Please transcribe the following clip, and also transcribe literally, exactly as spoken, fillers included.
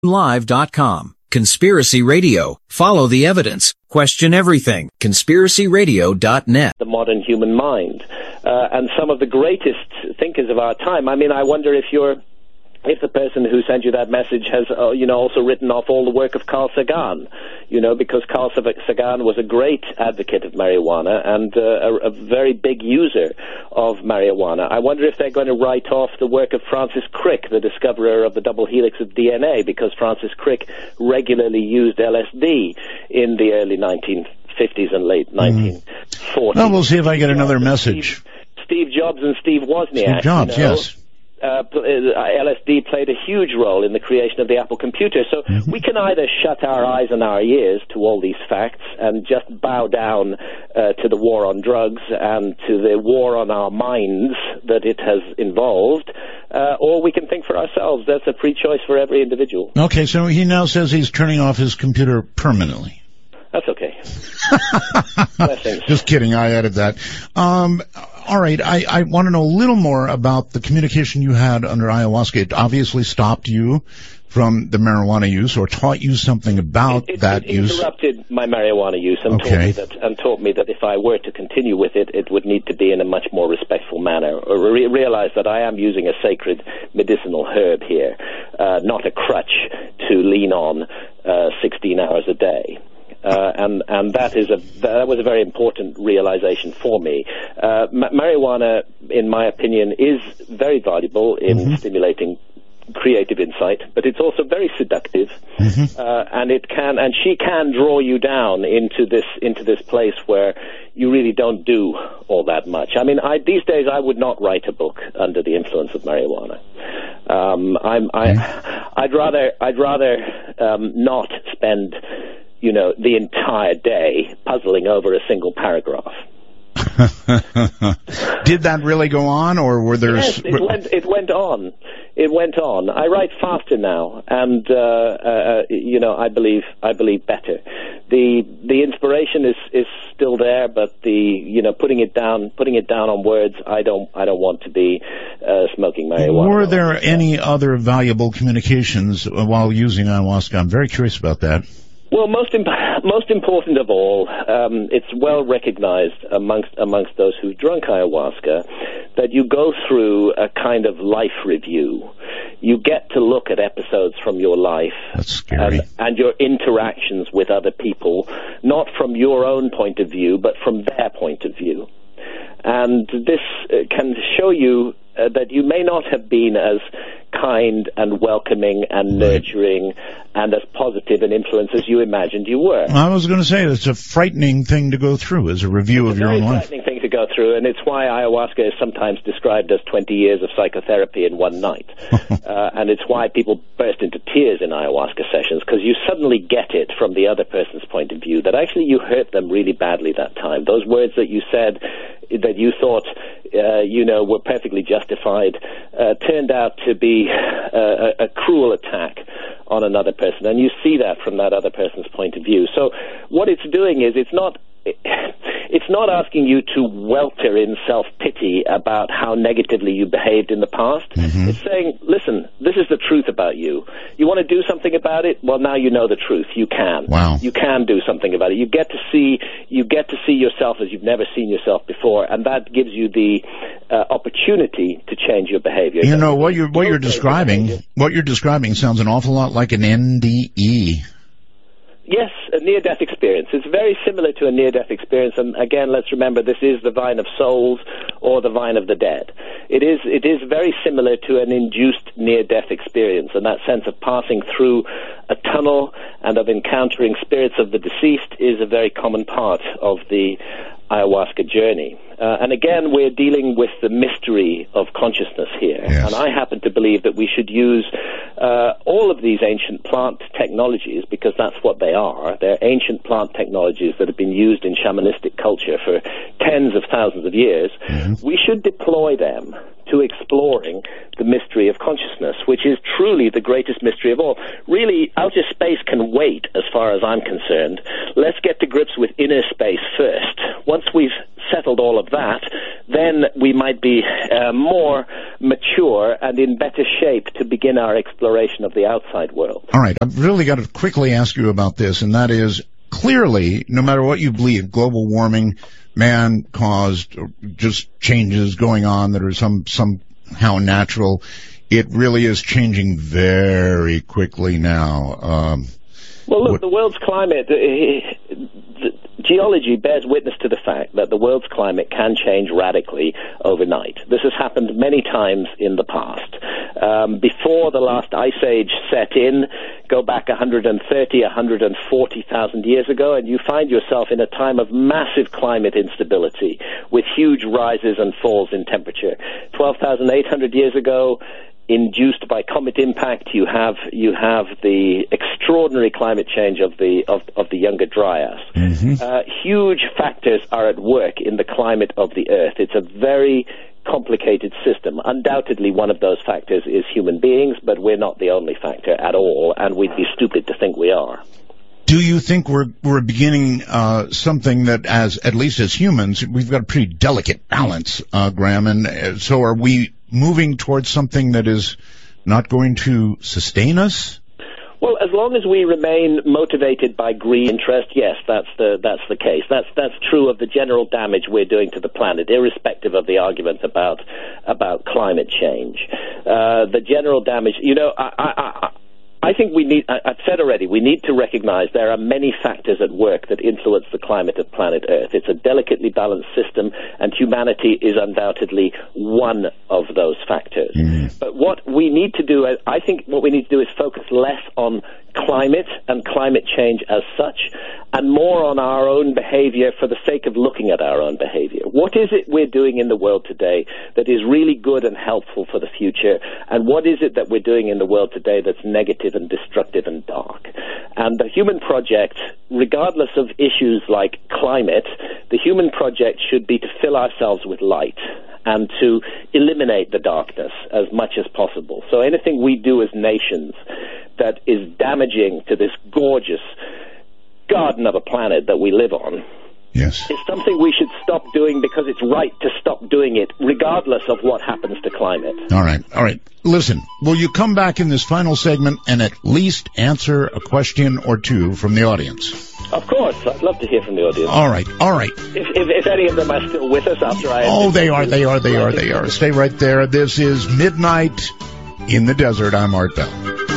live dot com. Conspiracy Radio. Follow the evidence. Question everything. conspiracy radio dot net. The modern human mind. Uh, and some of the greatest thinkers of our time. I mean, I wonder if you're, if the person who sent you that message has, uh, you know, also written off all the work of Carl Sagan, you know, because Carl Sagan was a great advocate of marijuana and uh, a, a very big user of marijuana. I wonder if they're going to write off the work of Francis Crick, the discoverer of the double helix of D N A, because Francis Crick regularly used L S D in the early nineteen fifties and late nineteen forties. Well, we'll see if I get another message. Steve, Steve Jobs and Steve Wozniak. Steve Jobs, you know, yes. Uh, L S D played a huge role in the creation of the Apple computer. So mm-hmm. we can either shut our eyes and our ears to all these facts and just bow down uh, to the war on drugs and to the war on our minds that it has involved, uh, or we can think for ourselves. That's a free choice for every individual. Okay, so he now says he's turning off his computer permanently. That's okay. Just kidding, I added that. Um, all right, I, I want to know a little more about the communication you had under ayahuasca. It obviously stopped you from the marijuana use or taught you something about it, it, that it use. It interrupted my marijuana use and, okay. taught me that, and taught me that if I were to continue with it, it would need to be in a much more respectful manner. Or re- realize that I am using a sacred medicinal herb here, uh, not a crutch to lean on uh, sixteen hours a day. Uh, and and that is a that was a very important realization for me. Uh, ma- marijuana, in my opinion, is very valuable in mm-hmm. stimulating creative insight, but it's also very seductive, mm-hmm. uh, and it can and she can draw you down into this into this place where you really don't do all that much. I mean, I, these days I would not write a book under the influence of marijuana. Um, I'm I mm-hmm. I'd rather I'd rather um, not spend, you know, the entire day puzzling over a single paragraph. Did that really go on, or were there... Yes, it went, it went on. It went on. I write faster now, and, uh, uh, you know, I believe I believe better. The the inspiration is, is still there, but the, you know, putting it down putting it down on words, I don't I don't want to be uh, smoking marijuana. Were there any other valuable communications while using ayahuasca? I'm very curious about that. Well, most imp- most important of all, um, it's well recognized amongst amongst those who've drunk ayahuasca that you go through a kind of life review. You get to look at episodes from your life. That's scary. And, and your interactions with other people, not from your own point of view, but from their point of view. And this uh, can show you uh, that you may not have been as kind and welcoming and nurturing and as positive an influence as you imagined you were. I was going to say, it's a frightening thing to go through as a review it's of your own life. It's a frightening thing to go through, and it's why ayahuasca is sometimes described as twenty years of psychotherapy in one night. uh, and it's why people burst into tears in ayahuasca sessions, because you suddenly get it from the other person's point of view, that actually you hurt them really badly that time. Those words that you said that you thought, uh, you know, were perfectly justified, uh, turned out to be uh, a, a cruel attack on another person, and you see that from that other person's point of view. So what it's doing is it's not it's not asking you to welter in self-pity about how negatively you behaved in the past. Mm-hmm. It's saying, listen, this is the truth about you. You want to do something about it? Well, now you know the truth. You can. Wow. You can do something about it. You get to see you get to see yourself as you've never seen yourself before, and that gives you the uh, opportunity to change your behavior. You know, what you're what you're describing, what you're describing sounds an awful lot like an N D E. Yes, a near-death experience. It's very similar to a near-death experience, and again, let's remember this is the vine of souls or the vine of the dead. It is it is very similar to an induced near-death experience, and that sense of passing through a tunnel and of encountering spirits of the deceased is a very common part of the ayahuasca journey. Uh, and again, we're dealing with the mystery of consciousness here. Yes. And I happen to believe that we should use uh, all of these ancient plant technologies, because that's what they are. They're ancient plant technologies that have been used in shamanistic culture for tens of thousands of years. Mm-hmm. We should deploy them to exploring the mystery of consciousness, which is truly the greatest mystery of all. Really, outer space can wait as far as I'm concerned. Let's get to grips with inner space first. Once we've settled all of that, then we might be uh, more mature and in better shape to begin our exploration of the outside world. All right, I've really got to quickly ask you about this, and that is, clearly, no matter what you believe, global warming, man-caused, just changes going on that are some somehow natural, it really is changing very quickly now. Um, well, look, what, the world's climate, uh, the geology bears witness to the fact that the world's climate can change radically overnight. This has happened many times in the past. Um, before the last ice age set in, go back one hundred thirty, one hundred forty thousand years ago, and you find yourself in a time of massive climate instability with huge rises and falls in temperature. twelve thousand eight hundred years ago, induced by comet impact, you have you have the extraordinary climate change of the of, of the Younger Dryas. Mm-hmm. Uh, huge factors are at work in the climate of the Earth. It's a very complicated system. Undoubtedly, one of those factors is human beings, but we're not the only factor at all, and we'd be stupid to think we are. Do you think we're we're beginning uh, something that, as at least as humans, we've got a pretty delicate balance, uh, Graham? And uh, so, are we moving towards something that is not going to sustain us? Well, as long as we remain motivated by greed interest, yes, that's the that's the case. That's that's true of the general damage we're doing to the planet, irrespective of the argument about about climate change. Uh, the general damage, you know, I. I, I I think we need, I've said already, we need to recognize there are many factors at work that influence the climate of planet Earth. It's a delicately balanced system, and humanity is undoubtedly one of those factors. Mm. But what we need to do, I think what we need to do is focus less on climate and climate change as such, and more on our own behavior for the sake of looking at our own behavior. What is it we're doing in the world today that is really good and helpful for the future, and what is it that we're doing in the world today that's negative and destructive and dark? And the human project, regardless of issues like climate, the human project should be to fill ourselves with light and to eliminate the darkness as much as possible. So anything we do as nations that is damaging to this gorgeous garden of a planet that we live on, yes, it's something we should stop doing because it's right to stop doing it regardless of what happens to climate. All right, all right. Listen, will you come back in this final segment and at least answer a question or two from the audience? Of course. I'd love to hear from the audience. All right, all right. If, if, if any of them are still with us after I... Oh, they are, they are, they are, they are. Stay right there. This is Midnight in the Desert. I'm Art Bell.